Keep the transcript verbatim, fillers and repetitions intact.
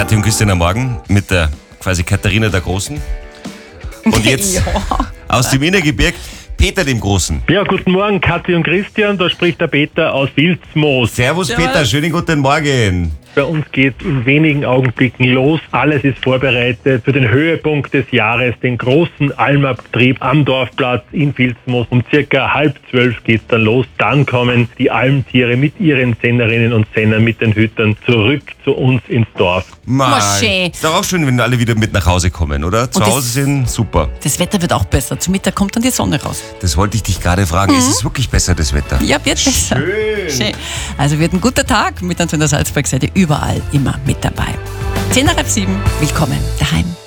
Kathi und Christian am Morgen mit der quasi Katharina der Großen. Und jetzt Ja. aus dem Innergebirg Peter dem Großen. Ja, guten Morgen, Kathi und Christian, da spricht der Peter aus Wilsmoos. Servus Ja. Peter, schönen guten Morgen. Bei uns geht in wenigen Augenblicken los. Alles ist vorbereitet für den Höhepunkt des Jahres, den großen Almabtrieb am Dorfplatz in Vilsmoos. Um circa halb zwölf geht's dann los. Dann kommen die Almtiere mit ihren Sennerinnen und Sennern, mit den Hütern zurück zu uns ins Dorf. Mal. schön. Ist doch auch schön, wenn alle wieder mit nach Hause kommen, oder? Zu Und das- Hause sind, super. Das Wetter wird auch besser. Zum Mittag kommt dann die Sonne raus. Das wollte ich dich gerade fragen. Ist es wirklich besser, das Wetter? Ja, wird besser. Schön. Schön. Also wird ein guter Tag. Mit uns in der Salzburg seid ihr überall immer mit dabei. zehn nach halb sieben. Willkommen daheim.